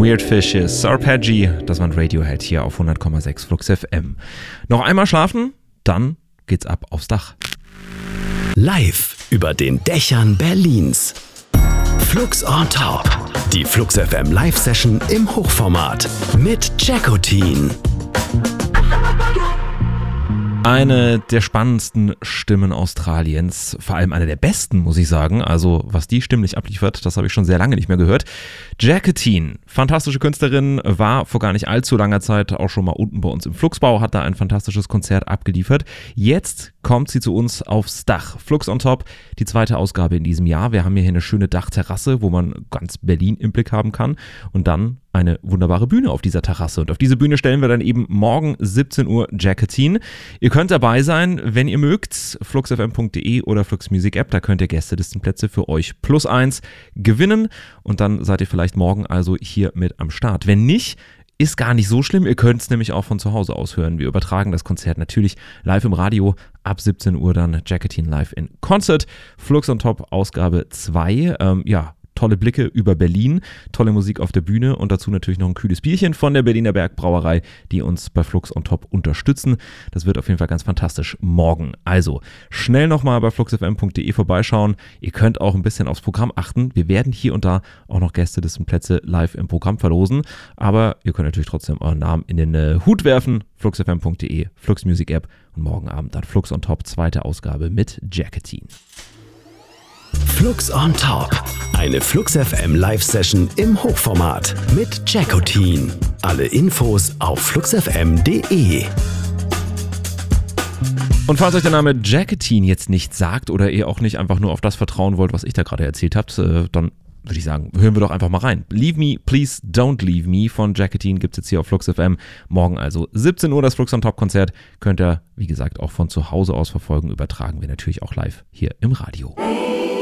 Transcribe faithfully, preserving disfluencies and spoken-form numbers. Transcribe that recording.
Weird Fishes, Arpeggi, das war ein Radiohead hier auf hundert Komma sechs Flux F M. Noch einmal schlafen, dann geht's ab aufs Dach. Live über den Dächern Berlins. Flux on Top. Die Flux F M Live-Session im Hochformat mit Jackotin. Eine der spannendsten Stimmen Australiens, vor allem eine der besten, muss ich sagen. Also was die stimmlich abliefert, das habe ich schon sehr lange nicht mehr gehört. Jackotin, fantastische Künstlerin, war vor gar nicht allzu langer Zeit auch schon mal unten bei uns im Fluxbau, hat da ein fantastisches Konzert abgeliefert. Jetzt kommt sie zu uns aufs Dach. Flux on Top, die zweite Ausgabe in diesem Jahr. Wir haben hier eine schöne Dachterrasse, wo man ganz Berlin im Blick haben kann. Und dann eine wunderbare Bühne auf dieser Terrasse. Und auf diese Bühne stellen wir dann eben morgen siebzehn Uhr Jackotin. Ihr könnt dabei sein, wenn ihr mögt. flux f m punkt d e oder Flux Music App, da könnt ihr Gästelistenplätze für euch plus eins gewinnen. Und dann seid ihr vielleicht morgen also hier mit am Start. Wenn nicht, ist gar nicht so schlimm. Ihr könnt es nämlich auch von zu Hause aus hören. Wir übertragen das Konzert natürlich live im Radio. Ab siebzehn Uhr dann Jackotin live in Concert. Flux on Top, Ausgabe zwei. Ähm, ja, tolle Blicke über Berlin, tolle Musik auf der Bühne und dazu natürlich noch ein kühles Bierchen von der Berliner Bergbrauerei, die uns bei Flux on Top unterstützen. Das wird auf jeden Fall ganz fantastisch morgen. Also schnell nochmal bei flux f m punkt d e vorbeischauen. Ihr könnt auch ein bisschen aufs Programm achten. Wir werden hier und da auch noch Gästelistenplätze live im Programm verlosen, aber ihr könnt natürlich trotzdem euren Namen in den äh, Hut werfen. flux f m punkt d e, Flux Music App und morgen Abend dann Flux on Top, zweite Ausgabe mit Jackotin. Flux on Top. Eine Flux F M Live-Session im Hochformat mit Jackotin. Alle Infos auf flux f m punkt d e. Und falls euch der Name Jackotin jetzt nicht sagt oder ihr auch nicht einfach nur auf das vertrauen wollt, was ich da gerade erzählt habt, dann würde ich sagen, hören wir doch einfach mal rein. Leave Me, Please Don't Leave Me von Jackotin gibt es jetzt hier auf Flux F M. Morgen also siebzehn Uhr das Flux on Top Konzert. Könnt ihr, wie gesagt, auch von zu Hause aus verfolgen. Übertragen wir natürlich auch live hier im Radio.